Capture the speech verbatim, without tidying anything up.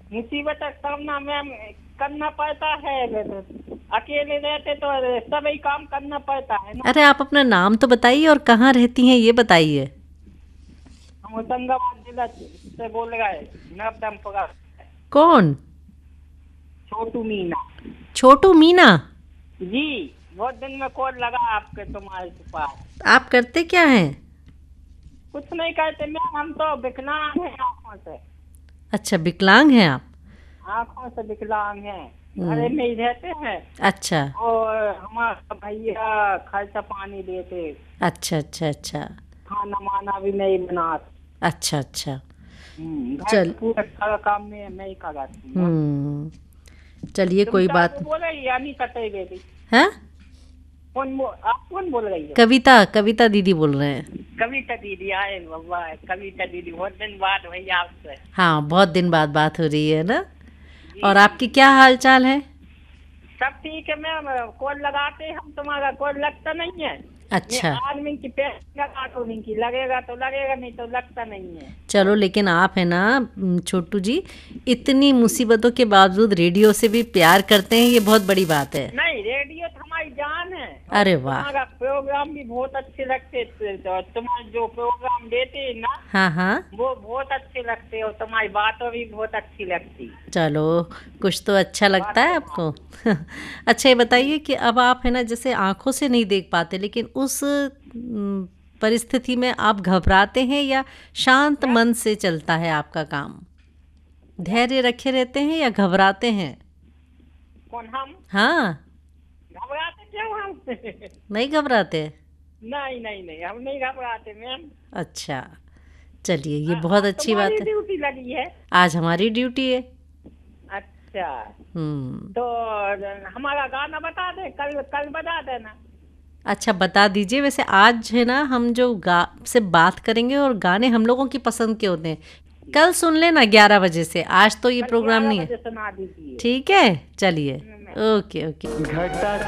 मुसीबत का सामना मैम करना पड़ता है। अकेले रहते तो सभी काम करना पड़ता है ना। अरे आप अपना नाम तो बताइए और कहाँ रहती हैं ये बताइए। हम होशंगाबाद जिला से बोल रहे नवदमपुरा। कौन? छोटू मीना। छोटू मीना। जी, बहुत दिन में कॉल लगा आपके तुम्हारे पास। आप करते क्या हैं? कुछ नहीं कहते मैम, हम तो विकलांग हैं आँखों से। अच्छा, विकलांग हैं आप? आँखों से विकलांग हैं, हम्म। घरे में ही रहते हैं। अच्छा और हमारा भैया खर्चा पानी देते, अच्छा अच्छा अच्छा खाना माना भी नहीं बनाते। अच्छा अच्छा। हम्म, घर चल का पूरा सारा काम में मैं ही कराती हूँ। हम्म चलिए कोई कविता बात को बोल रही है नहीं कटे बेबी? है। कौन बो, आप कौन बोल रही हो? कविता कविता दीदी बोल रहे हैं। कविता दीदी आए बाबा, कविता दीदी बहुत दिन बाद भैया आपसे। हाँ, बहुत दिन बाद बात हो रही है ना। जी और जी आपकी जी, क्या हाल चाल है? सब ठीक है मैम। कॉल लगाते हम, तुम्हारा कॉल लगता नहीं है। ये अच्छा, आदमी की पैसे लगा तो नहीं की लगेगा तो लगेगा, नहीं तो लगता नहीं है। चलो लेकिन आप है ना म, छोटू जी, इतनी मुसीबतों के बावजूद रेडियो से भी प्यार करते हैं, ये बहुत बड़ी बात है। नहीं, रेडियो तो हमारी जान है। और अरे वाह। तुम्हारा प्रोग्राम भी बहुत अच्छे लगते थे। तो तुम्हारे जो प्रोग्राम देते हैं ना, हाँ हाँ, वो बहुत अच्छे लगते और तुम्हारी बातें भी बहुत अच्छी लगती। चलो कुछ तो अच्छा लगता है बातों आपको। अच्छा ये बताइए कि अब आप है ना जैसे आंखों से नहीं देख पाते, लेकिन उस म, परिस्थिति में आप घबराते हैं या शांत क्या मन से चलता है आपका काम? क्या धैर्य रखे रहते हैं या घबराते हैं? कौन हम? हाँ। घबराते क्यों हम? नहीं घबराते? नहीं नहीं नहीं, हम नहीं घबराते मैम। अच्छा, चलिए ये आ- बहुत आज अच्छी तुम्हारी बात है। ड्यूटी लगी है। आज हमारी ड्यूटी है। अच्छा, हम्म। तो हमारा गाना बता दे, कल कल बता देना। अच्छा बता दीजिए। वैसे आज है ना हम जो गा से बात करेंगे और गाने हम लोगों की पसंद के होते हैं, कल सुन लेना ग्यारह बजे से। आज तो ये कल प्रोग्राम ग्यारह नहीं है। बजे सुना दीजिए। ठीक है, चलिए। मैं ओके ओके। घटा